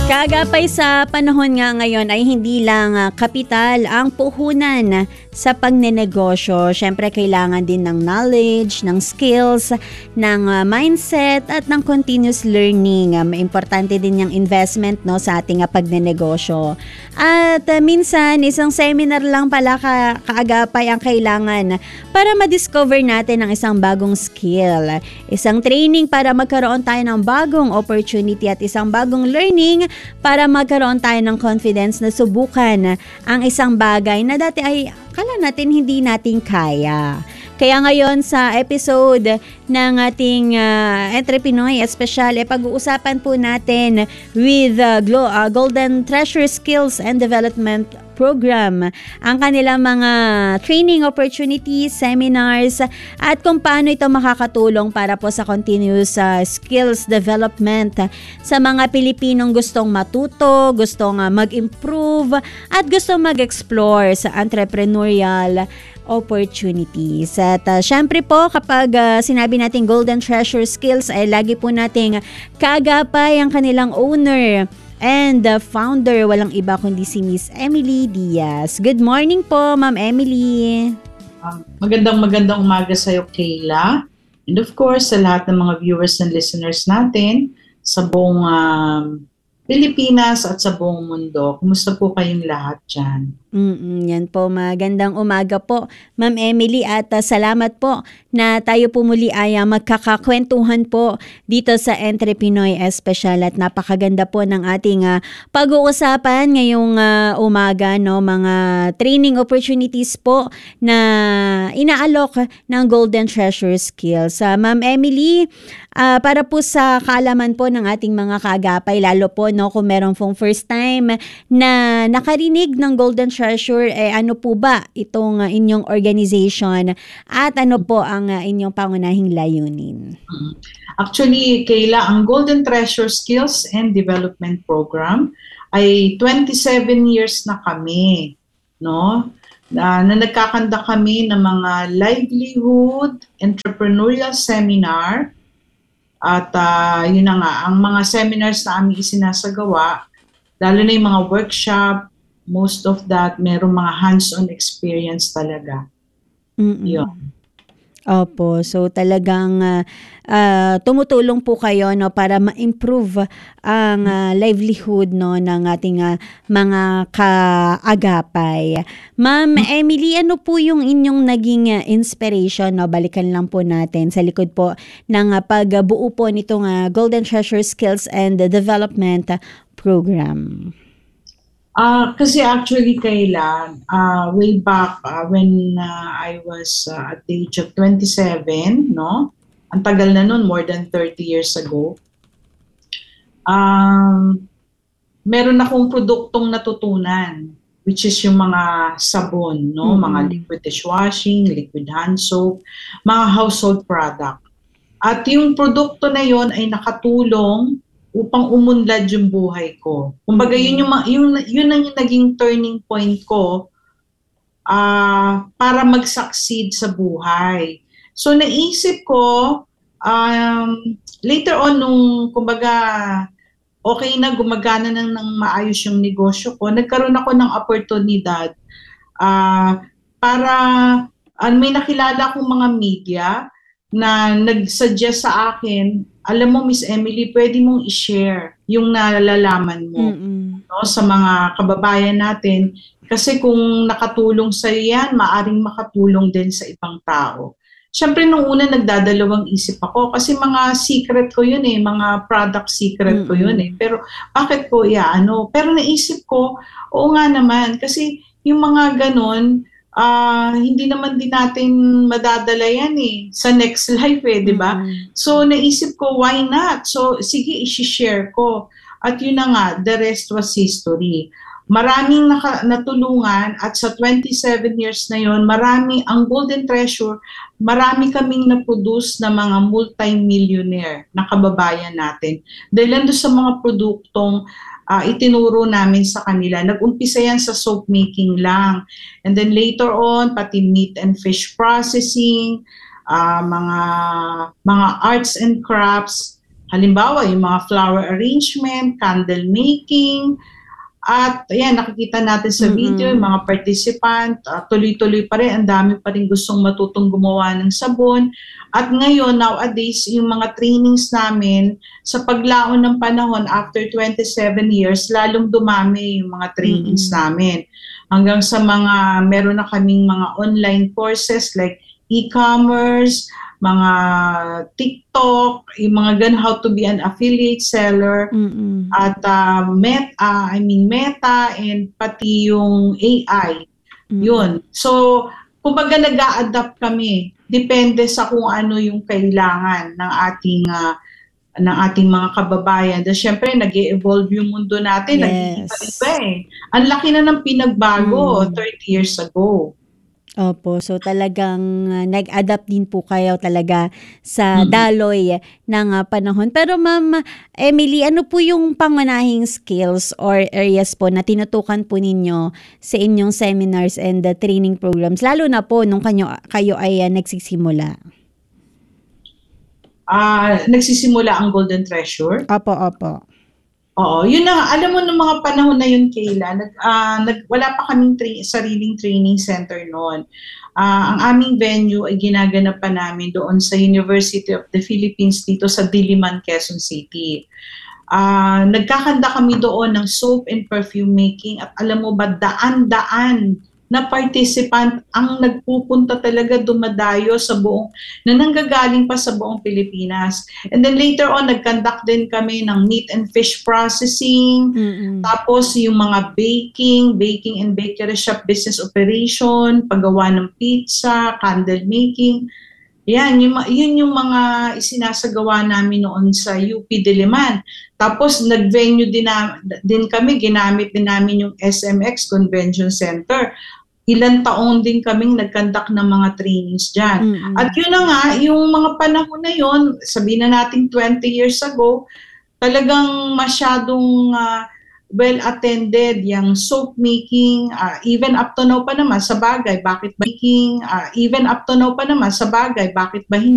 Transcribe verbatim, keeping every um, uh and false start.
Kaagapay sa panahon nga ngayon ay hindi lang uh, kapital ang puhunan sa pagnenegosyo. Siyempre kailangan din ng knowledge, ng skills, ng uh, mindset at ng continuous learning. Um, importante din yung investment no sa ating uh, pagnenegosyo. At uh, minsan isang seminar lang pala ka kaagapay ang kailangan para ma-discover natin ang isang bagong skill. Isang training para magkaroon tayo ng bagong opportunity at isang bagong learning para magkaroon tayo ng confidence na subukan ang isang bagay na dati ay akala natin hindi natin kaya. Kaya ngayon sa episode ng ating uh, Entrepinoy Espesyal, eh, pag-uusapan po natin with uh, Glo- uh, Golden Treasure Skills and Development Program, ang kanilang mga training opportunities, seminars, at kung paano ito makakatulong para po sa continuous uh, skills development sa mga Pilipinong gustong matuto, gustong uh, mag-improve, at gustong mag-explore sa entrepreneurial opportunities. At uh, syempre po kapag uh, sinabi natin Golden Treasure Skills ay lagi po nating kaagapay ang kanilang owner and the founder, walang iba kundi si Miss Emily Diaz. Good morning po, Ma'am Emily. Um, magandang magandang umaga sa iyo, Kayla. And of course, sa lahat ng mga viewers and listeners natin sa buong um, Pilipinas at sa buong mundo. Kumusta po kayong lahat dyan? Mm-mm, yan po, magandang umaga po, Ma'am Emily, at uh, salamat po na tayo po muli ay uh, magkakakwentuhan po dito sa Entrepinoy Espesyal at napakaganda po ng ating uh, pag-uusapan ngayong uh, umaga, no, mga training opportunities po na inaalok ng Golden Treasure Skills. Uh, Ma'am Emily, uh, para po sa kaalaman po ng ating mga kaagapay, lalo po no kung meron pong first time na nakarinig ng Golden Treasure, eh, ano po ba itong uh, inyong organization at ano po ang uh, inyong pangunahing layunin? Actually, Kayla, ang Golden Treasure Skills and Development Program ay twenty-seven years na kami, no? Na, na nagkakanda kami ng mga livelihood, entrepreneurial seminar at uh, yun na nga, ang mga seminars na aming isinasagawa, lalo na yung mga workshop, most of that, merong mga hands-on experience talaga. Yun. Opo, so talagang uh, uh, tumutulong po kayo no para ma-improve ang uh, livelihood no ng ating uh, mga kaagapay. Ma'am Emily, ano po yung inyong naging uh, inspiration no? Balikan lang po natin sa likod po ng uh, pagbuo po nitong uh, Golden Treasure Skills and Development Program. Uh, kasi actually, Kayla, uh, way back uh, when uh, I was uh, at the age of twenty-seven, no? Ang tagal na nun, more than thirty years ago. Um, meron akong produktong natutunan, which is yung mga sabon, no? Mm-hmm. Mga liquid dishwashing, liquid hand soap, mga household product. At yung produkto na yon ay nakatulong upang umunlad yung buhay ko. Kumbaga, yun yung, yun, yun ang yung naging turning point ko uh, para mag-succeed sa buhay. So, naisip ko, um, later on, nung, kumbaga, okay na, gumagana na ng maayos yung negosyo ko, nagkaroon ako ng oportunidad uh, para, uh, may nakilala akong mga media na nag-suggest sa akin, alam mo, Miss Emily, pwede mong i-share yung nalalaman mo no, sa mga kababayan natin. Kasi kung nakatulong sa yan, maaring makatulong din sa ibang tao. Siyempre, nung una, nagdadalawang isip ako kasi mga secret ko yun eh, mga product secret mm-hmm. ko yun eh. Pero bakit ko, yeah, ano? Pero naisip ko, oo nga naman, kasi yung mga ganon, Uh, hindi naman din natin madadala yan eh, sa next life eh, di ba? Mm-hmm. So, naisip ko, why not? So, sige, isi-share ko. At yun na nga, the rest was history. Maraming naka, natulungan at sa twenty-seven years na yon, marami, ang Golden Treasure, marami kaming na-produce na mga multi-millionaire na kababayan natin. Dahil nandun sa mga produktong Uh, itinuro namin sa kanila. Nag-umpisa yan sa soap making lang. And then later on, pati meat and fish processing, uh, mga mga arts and crafts, Halimbawa, yung mga flower arrangement, candle making, at ayan, nakikita natin sa video, yung mga participant, uh, tuloy-tuloy pa rin, ang dami pa rin gustong matutong gumawa ng sabon. At ngayon, nowadays, yung mga trainings namin, sa paglaon ng panahon, after twenty-seven years, lalong dumami yung mga trainings Mm-mm. namin. Hanggang sa mga, meron na kaming mga online courses like e-commerce, mga TikTok, yung mga gan how to be an affiliate seller, Mm-mm. at uh, met, uh, I mean Meta, and pati yung A I. Mm-mm. Yun. So, kumbaga nag-a-adapt kami. Depende sa kung ano yung kailangan ng ating uh, ng ating mga kababayan. Dahil syempre, nag-e-evolve yung mundo natin. Yes. Nag-iiba eh. Ang laki na ng pinagbago Mm. thirty years ago. Opo, so talagang uh, nag-adapt din po kayo talaga sa Mm. daloy ng uh, panahon. Pero Ma'am Emily, ano po yung pangunahing skills or areas po na tinutukan po ninyo sa inyong seminars and the training programs, lalo na po nung kanyo, kayo ay uh, nagsisimula? Ah, nagsisimula ang Golden Treasure. Opo, opo. Oo, yun na, alam mo nung mga panahon na yun, Kayla, nag, ah, nag, wala pa kaming tra- sariling training center noon. Ah, ang aming venue ay ginaganap pa namin doon sa University of the Philippines dito sa Diliman, Quezon City. Ah, nagkakanda kami doon ng soap and perfume making, at alam mo ba, daan-daan na participant ang nagpupunta talaga, dumadayo sa buong, na nanggagaling pa sa buong Pilipinas. And then later on, nag-conduct din kami ng meat and fish processing, Mm-mm. tapos yung mga baking, baking and bakery shop business operation, paggawa ng pizza, candle making. Yan, yung, yun yung mga isinasagawa namin noon sa U P Diliman. Tapos nag-venue din, na, din kami, ginamit din namin yung S M X Convention Center. Ilan taon din kaming nag-conduct ng mga trainings dyan. Mm-mm. At yun na nga, yung mga panahon na yun, sabihin na natin twenty years ago, talagang masyadong uh, well-attended yung soap making, uh, even up to now pa naman sa bagay, bakit ba making, uh, even up to now pa naman sa bagay, bakit ba hindi